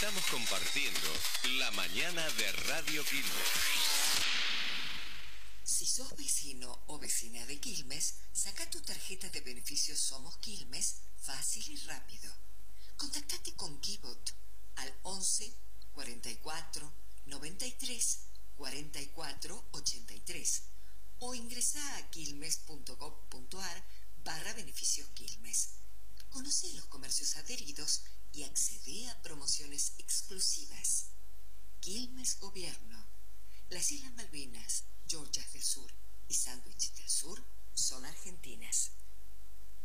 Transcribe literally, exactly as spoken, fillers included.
Estamos compartiendo la mañana de Radio Quilmes. Si sos vecino o vecina de Quilmes, saca tu tarjeta de beneficios Somos Quilmes fácil y rápido. Contactate con Kibot al once, cuarenta y cuatro, noventa y tres, cuarenta y cuatro, ochenta y tres o ingresa a quilmes.gov.ar barra beneficios Quilmes. Conoce los comercios adheridos y accede a promociones exclusivas. Quilmes Gobierno. Las Islas Malvinas, Georgias del Sur y Sandwich del Sur son argentinas.